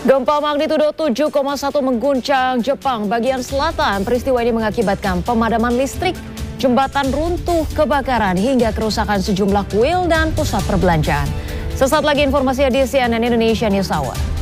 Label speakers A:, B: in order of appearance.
A: Gempa magnitudo 7,1 mengguncang Jepang bagian selatan. Peristiwa ini mengakibatkan pemadaman listrik, jembatan runtuh, kebakaran, hingga kerusakan sejumlah kuil dan pusat perbelanjaan. Sesaat lagi informasi di CNN Indonesia News Hour.